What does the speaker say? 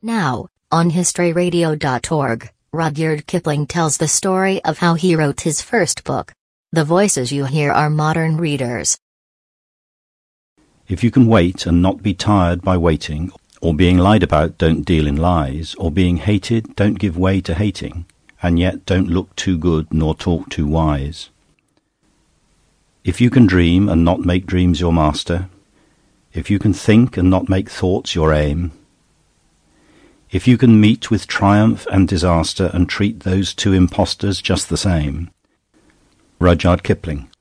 Now, on historyradio.org, Rudyard Kipling tells the story of how he wrote his first book. The voices you hear are modern readers. If you can wait and not be tired by waiting, or being lied about, don't deal in lies, or being hated, don't give way to hating, and yet don't look too good nor talk too wise. If you can dream and not make dreams your master, if you can think and not make thoughts your aim, if you can meet with triumph and disaster and treat those two impostors just the same. Rudyard Kipling.